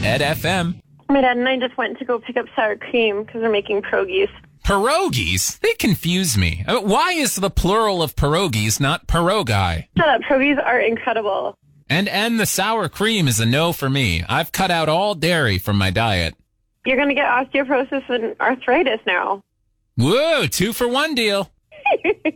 Ed FM. My dad and I just went to go pick up sour cream because we're making pierogies. Pierogies? They confuse me. Why is the plural of pierogies not pierogi? Shut up. Pierogies are incredible. And the sour cream is a no for me. I've cut out all dairy from my diet. You're going to get osteoporosis and arthritis now. Whoa, 2-for-1 deal.